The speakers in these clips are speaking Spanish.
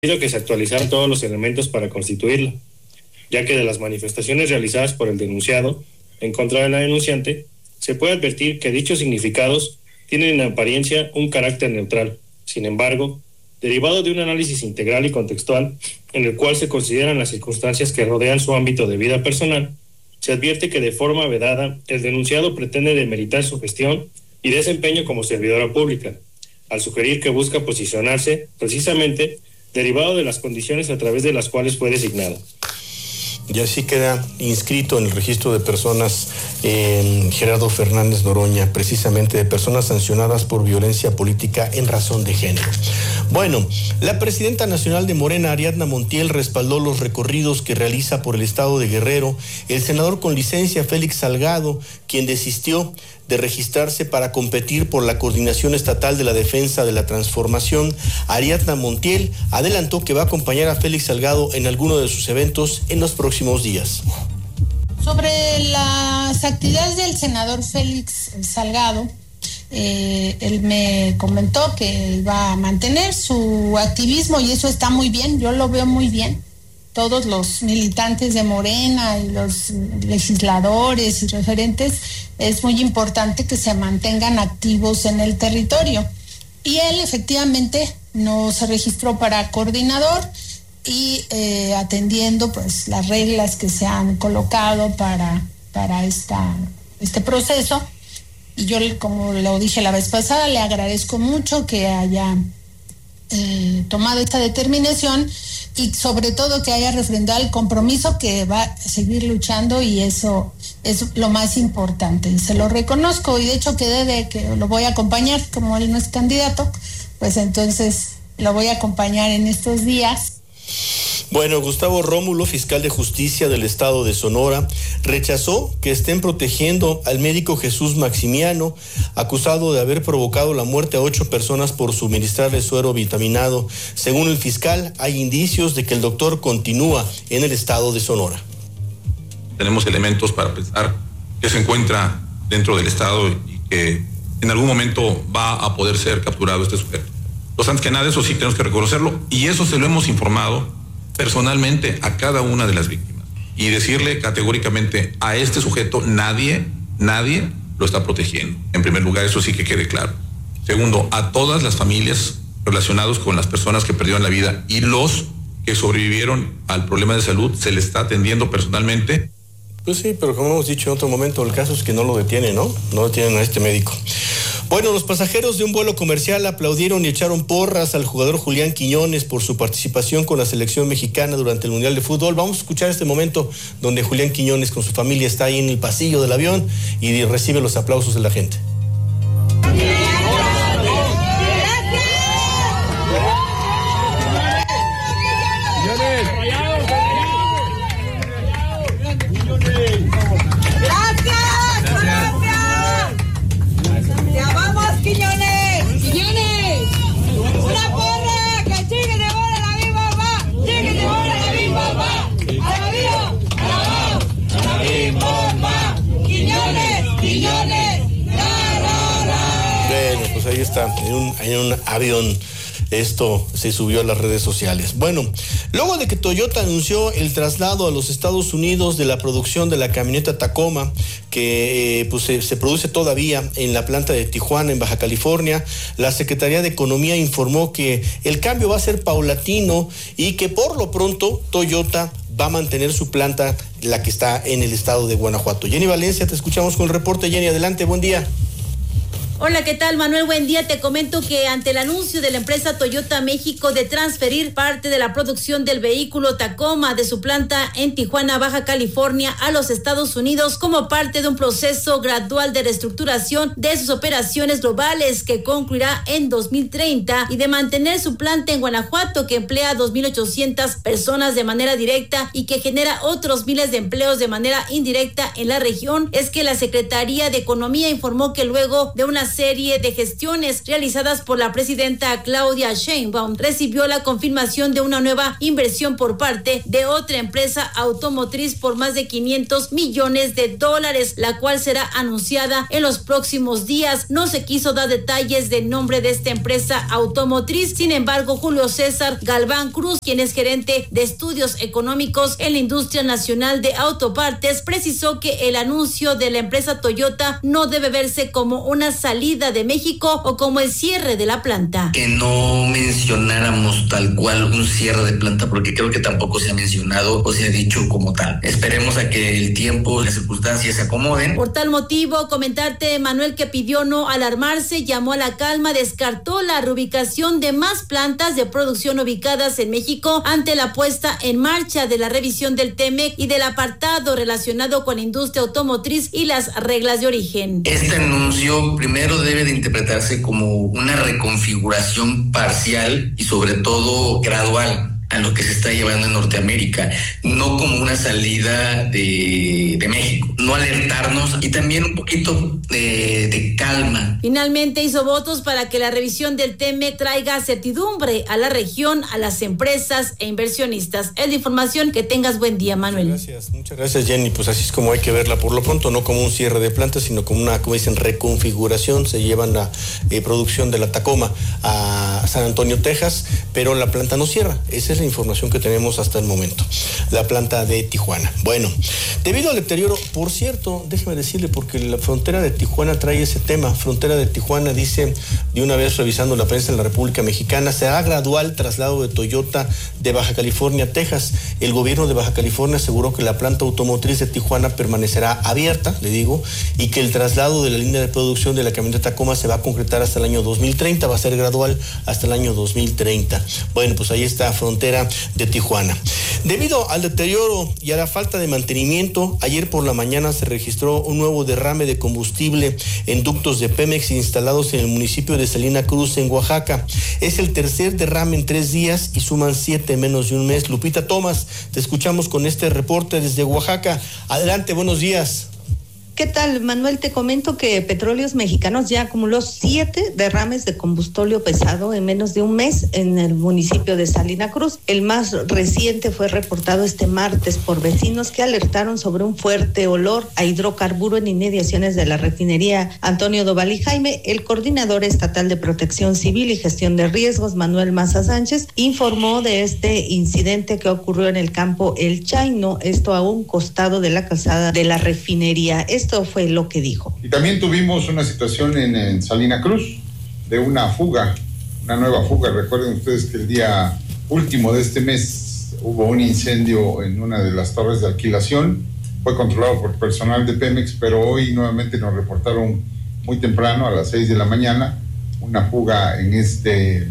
pido que se actualizaran todos los elementos para constituirla, ya que de las manifestaciones realizadas por el denunciado en contra de la denunciante, se puede advertir que dichos significados tienen en apariencia un carácter neutral. Sin embargo, derivado de un análisis integral y contextual, en el cual se consideran las circunstancias que rodean su ámbito de vida personal, se advierte que de forma vedada el denunciado pretende demeritar su gestión y desempeño como servidora pública, al sugerir que busca posicionarse precisamente derivado de las condiciones a través de las cuales fue designado. Y así queda inscrito en el registro de personas Gerardo Fernández Noroña, precisamente de personas sancionadas por violencia política en razón de género. Bueno, la presidenta nacional de Morena, Ariadna Montiel, respaldó los recorridos que realiza por el estado de Guerrero el senador con licencia Félix Salgado, quien desistió de registrarse para competir por la Coordinación Estatal de la Defensa de la Transformación. Ariadna Montiel adelantó que va a acompañar a Félix Salgado en alguno de sus eventos en los próximos días. Sobre las actividades del senador Félix Salgado, él me comentó que va a mantener su activismo y eso está muy bien, yo lo veo muy bien. Todos los militantes de Morena y los legisladores y referentes, es muy importante que se mantengan activos en el territorio. Y él efectivamente no se registró para coordinador y atendiendo pues las reglas que se han colocado para este proceso. Y yo, como lo dije la vez pasada, le agradezco mucho que haya tomado esta determinación y sobre todo que haya refrendado el compromiso que va a seguir luchando, y eso es lo más importante. Y se lo reconozco, y de hecho quedé de que lo voy a acompañar, como él no es candidato, pues entonces lo voy a acompañar en estos días. Bueno, Gustavo Rómulo, fiscal de justicia del estado de Sonora, rechazó que estén protegiendo al médico Jesús Maximiano, acusado de haber provocado la muerte a 8 personas por suministrarle suero vitaminado. Según el fiscal, hay indicios de que el doctor continúa en el estado de Sonora. Tenemos elementos para pensar que se encuentra dentro del estado y que en algún momento va a poder ser capturado este sujeto. Antes que nada, eso sí tenemos que reconocerlo, y eso se lo hemos informado personalmente a cada una de las víctimas, y decirle categóricamente a este sujeto nadie lo está protegiendo. En primer lugar, eso sí que quede claro. Segundo, a todas las familias relacionadas con las personas que perdieron la vida y los que sobrevivieron al problema de salud se les está atendiendo personalmente. Pues sí, pero como hemos dicho en otro momento, el caso es que no lo detienen, ¿no? No detienen a este médico. Bueno, los pasajeros de un vuelo comercial aplaudieron y echaron porras al jugador Julián Quiñones por su participación con la selección mexicana durante el Mundial de Fútbol. Vamos a escuchar este momento donde Julián Quiñones con su familia está ahí en el pasillo del avión y recibe los aplausos de la gente. Ahí está, en un avión. Esto se subió a las redes sociales. Bueno, luego de que Toyota anunció el traslado a los Estados Unidos de la producción de la camioneta Tacoma, que se produce todavía en la planta de Tijuana, en Baja California, la Secretaría de Economía informó que el cambio va a ser paulatino y que por lo pronto Toyota va a mantener su planta, la que está en el estado de Guanajuato. Jenny Valencia, te escuchamos con el reporte. Jenny, adelante, buen día. Hola, ¿qué tal, Manuel? Buen día. Te comento que ante el anuncio de la empresa Toyota México de transferir parte de la producción del vehículo Tacoma de su planta en Tijuana, Baja California, a los Estados Unidos como parte de un proceso gradual de reestructuración de sus operaciones globales que concluirá en 2030 y de mantener su planta en Guanajuato, que emplea a 2,800 personas de manera directa y que genera otros miles de empleos de manera indirecta en la región, es que la Secretaría de Economía informó que luego de una serie de gestiones realizadas por la presidenta Claudia Sheinbaum, recibió la confirmación de una nueva inversión por parte de otra empresa automotriz por más de $500 millones, la cual será anunciada en los próximos días. No se quiso dar detalles del nombre de esta empresa automotriz. Sin embargo, Julio César Galván Cruz, quien es gerente de estudios económicos en la industria nacional de autopartes, precisó que el anuncio de la empresa Toyota no debe verse como una salida de México o como el cierre de la planta. Que no mencionáramos tal cual un cierre de planta, porque creo que tampoco se ha mencionado o se ha dicho como tal. Esperemos a que el tiempo, las circunstancias se acomoden. Por tal motivo, comentarte, Manuel, que pidió no alarmarse, llamó a la calma, descartó la reubicación de más plantas de producción ubicadas en México ante la puesta en marcha de la revisión del TEMEC y del apartado relacionado con la industria automotriz y las reglas de origen. Este anuncio primero debe de interpretarse como una reconfiguración parcial y sobre todo gradual a lo que se está llevando en Norteamérica, no como una salida de México, no alertarnos y también un poquito de calma. Finalmente hizo votos para que la revisión del TEMEC traiga certidumbre a la región, a las empresas e inversionistas. Es la información. Que tengas buen día, Manuel. Muchas gracias, Jenny. Pues así es como hay que verla por lo pronto, no como un cierre de plantas, sino como una, como dicen, reconfiguración. Se llevan la producción de la Tacoma a San Antonio, Texas, pero la planta no cierra. Esa es la información que tenemos hasta el momento. La planta de Tijuana. Bueno, debido al deterioro, por cierto, déjeme decirle, porque la frontera de Tijuana trae ese tema. Frontera de Tijuana dice, de una vez revisando la prensa en la República Mexicana, será gradual traslado de Toyota de Baja California a Texas. El gobierno de Baja California aseguró que la planta automotriz de Tijuana permanecerá abierta, le digo, y que el traslado de la línea de producción de la camioneta Tacoma se va a concretar hasta el año 2030, va a ser gradual hasta el año 2030. Bueno, pues ahí está frontera de Tijuana. Debido al deterioro y a la falta de mantenimiento, ayer por la mañana se registró un nuevo derrame de combustible en ductos de Pemex instalados en el municipio de Salina Cruz, en Oaxaca. Es el tercer derrame en 3 días y suman 7 en menos de un mes. Lupita Tomás, te escuchamos con este reporte desde Oaxaca. Adelante, buenos días. ¿Qué tal, Manuel? Te comento que Petróleos Mexicanos ya acumuló 7 derrames de combustible pesado en menos de un mes en el municipio de Salina Cruz. El más reciente fue reportado este martes por vecinos que alertaron sobre un fuerte olor a hidrocarburo en inmediaciones de la refinería Antonio Doval y Jaime. El coordinador estatal de Protección Civil y Gestión de Riesgos, Manuel Maza Sánchez, informó de este incidente que ocurrió en el campo El Chaino, esto a un costado de la calzada de la refinería. Esto fue lo que dijo. Y también tuvimos una situación en Salina Cruz de una fuga, una nueva fuga. Recuerden ustedes que el día último de este mes hubo un incendio en una de las torres de alquilación. Fue controlado por personal de Pemex, pero hoy nuevamente nos reportaron muy temprano, a las 6 de la mañana, una fuga en este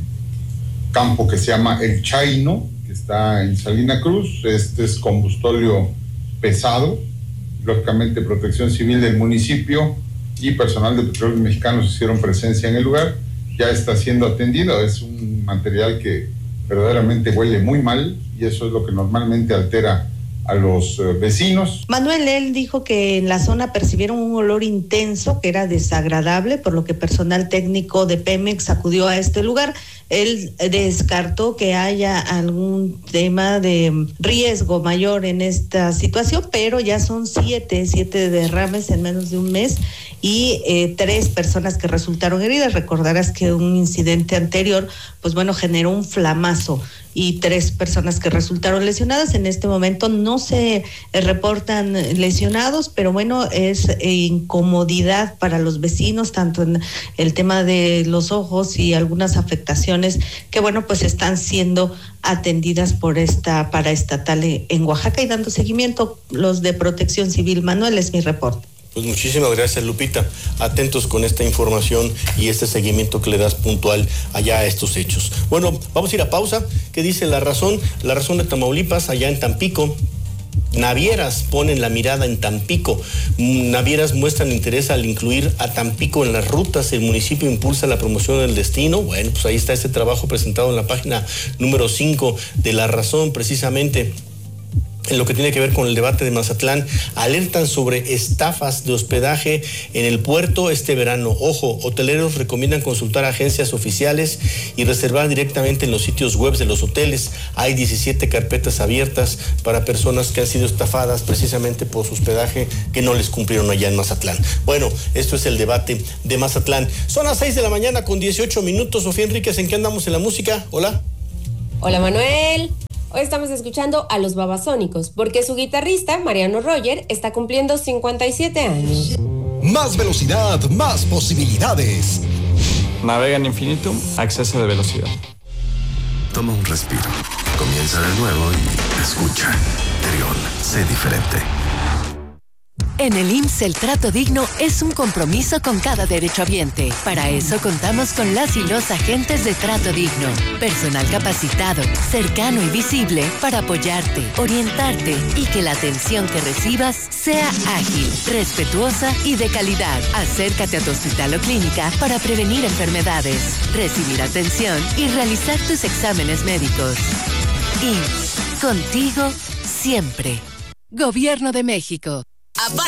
campo que se llama El Chaino, que está en Salina Cruz. Este es combustóleo pesado. Lógicamente, Protección Civil del municipio y personal de Petróleos Mexicanos hicieron presencia en el lugar. Ya está siendo atendido. Es un material que verdaderamente huele muy mal y eso es lo que normalmente altera a los vecinos. Manuel, él dijo que en la zona percibieron un olor intenso que era desagradable, por lo que personal técnico de Pemex acudió a este lugar. Él descartó que haya algún tema de riesgo mayor en esta situación, pero ya son 7 derrames en menos de un mes y 3 personas que resultaron heridas. Recordarás que un incidente anterior, pues bueno, generó un flamazo y 3 personas que resultaron lesionadas. En este momento no se reportan lesionados, pero bueno, es incomodidad para los vecinos, tanto en el tema de los ojos y algunas afectaciones que bueno, pues están siendo atendidas por esta paraestatal en Oaxaca y dando seguimiento los de Protección Civil. Manuel, es mi reporte. Pues muchísimas gracias, Lupita. Atentos con esta información y este seguimiento que le das puntual allá a estos hechos. Bueno, vamos a ir a pausa. ¿Qué dice La Razón? La Razón de Tamaulipas, allá en Tampico. Navieras ponen la mirada en Tampico. Navieras muestran interés al incluir a Tampico en las rutas. El municipio impulsa la promoción del destino. Bueno, pues ahí está este trabajo presentado en la página número 5 de La Razón, precisamente. en lo que tiene que ver con el debate de Mazatlán, alertan sobre estafas de hospedaje en el puerto este verano. Ojo, hoteleros recomiendan consultar agencias oficiales y reservar directamente en los sitios web de los hoteles. Hay 17 carpetas abiertas para personas que han sido estafadas precisamente por su hospedaje que no les cumplieron allá en Mazatlán. Bueno, esto es el debate de Mazatlán. Son las 6 de la mañana con 18 minutos. Sofía Enríquez, ¿en qué andamos en la música? Hola. Hola, Manuel. Hoy estamos escuchando a los Babasónicos, porque su guitarrista, Mariano Roger, está cumpliendo 57 años. Más velocidad, más posibilidades. Navega en Infinitum a exceso de velocidad. Toma un respiro, comienza de nuevo y escucha. Trión, sé diferente. En el IMSS el trato digno es un compromiso con cada derechohabiente. Para eso contamos con las y los agentes de trato digno. Personal capacitado, cercano y visible para apoyarte, orientarte y que la atención que recibas sea ágil, respetuosa y de calidad. Acércate a tu hospital o clínica para prevenir enfermedades, recibir atención y realizar tus exámenes médicos. IMSS, contigo siempre. Gobierno de México. Aparte